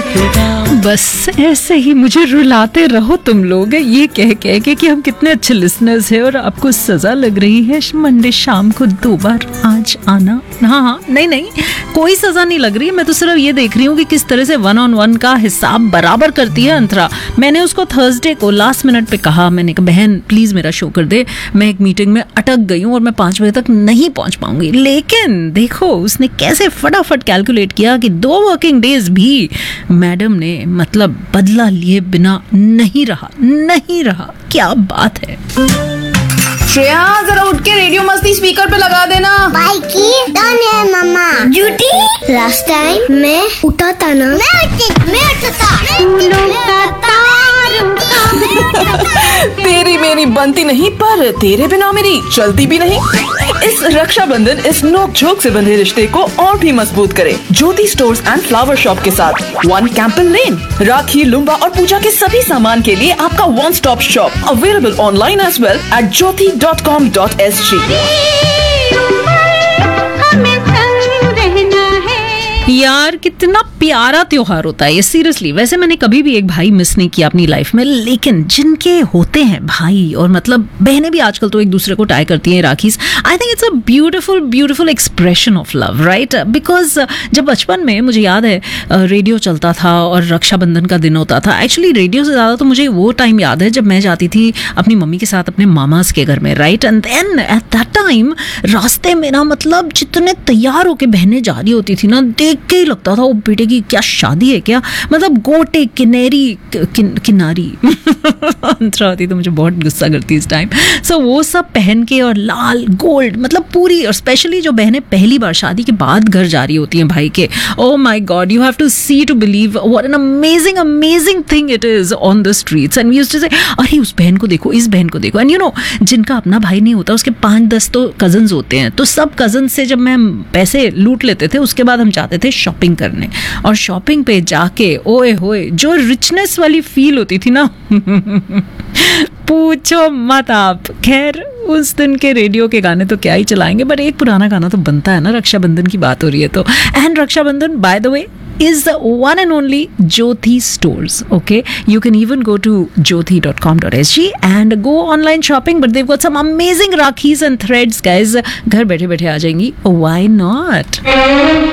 बस ऐसे ही मुझे रुलाते रहो तुम लोग, ये कह के कि हम कितने अच्छे लिसनर्स हैं और आपको सजा लग रही है मंडे शाम को 2 बार आज आना। हाँ, नहीं, कोई सजा नहीं लग रही। मैं तो सिर्फ ये देख रही हूँ कि किस तरह से 1-on-1 का हिसाब बराबर करती है अंतरा। मैंने उसको थर्सडे को लास्ट मिनट पे कहा, मैंने कहा बहन प्लीज मेरा शो कर दे, मैं एक मीटिंग में अटक गई हूँ और मैं 5 बजे तक नहीं पहुंच पाऊंगी। लेकिन देखो उसने कैसे फटाफट कैलकुलेट किया कि 2 वर्किंग डेज भी मैडम ने मतलब बदला लिए बिना नहीं रहा। क्या बात है। श्रेया जरा उठ के रेडियो मस्ती स्पीकर पे लगा देना। भाई की डन है मम्मा। ड्यूटी लास्ट टाइम मैं उठा था ना, मैं उठा था। तेरी मेरी बनती नहीं, पर तेरे बिना मेरी चलती भी नहीं। इस रक्षाबंधन इस नोक झोंक से बंधे रिश्ते को और भी मजबूत करे ज्योति स्टोर्स एंड फ्लावर शॉप के साथ 1 कैंपल लेन। राखी, लुम्बा और पूजा के सभी सामान के लिए आपका 1 stop shop, available online as well at jyoti.com.sg। यार कितना प्यारा त्योहार होता है ये, सीरियसली। वैसे मैंने कभी भी एक भाई मिस नहीं किया अपनी लाइफ में, लेकिन जिनके होते हैं भाई और मतलब बहनें भी आजकल तो एक दूसरे को टाई करती हैं rakhis, I think it's a beautiful expression of love, right? Because जब बचपन में मुझे याद है रेडियो चलता था और रक्षाबंधन का दिन होता था। एक्चुअली रेडियो से ज़्यादा तो मुझे वो टाइम याद है जब मैं जाती थी अपनी मम्मी के साथ अपने मामास के घर में, right? And then at that time रास्ते में ना मतलब जितने तैयार होके बहनें जा रही होती थी ना, देख के ही लगता था वो बेटे की क्या शादी है क्या, मतलब गोटे किनारी अंतरा होती तो मुझे बहुत गुस्सा करती इस टाइम। सो वो सब पहन के और लाल गोल्ड मतलब पूरी, और स्पेशली जो बहनें पहली बार शादी के बाद घर जा रही होती हैं भाई के, oh my God, you have to C to believe what an amazing thing it is on the streets. And we used to से अरे उस बहन को देखो, इस बहन को देखो। एंड यू नो जिनका अपना भाई नहीं होता उसके 5-10 तो कजन्स होते हैं, तो सब कजन्स से जब मैं पैसे लूट लेते थे उसके बाद हम जाते थे शॉपिंग करने, और शॉपिंग पे जाके ओए होए जो रिचनेस वाली फील होती थी ना पूछो मत आप। खैर उस दिन के रेडियो के गाने तो क्या ही चलाएंगे, बट एक पुराना गाना तो बनता है ना, रक्षाबंधन की बात हो रही है तो। And Rakshabandhan by the way is the one and only Jyoti stores. Okay, you can even go to jyoti.com.sg and go online shopping, but they've got some amazing rakis and threads, guys. घर बैठे बैठे आ जाएंगी, why not?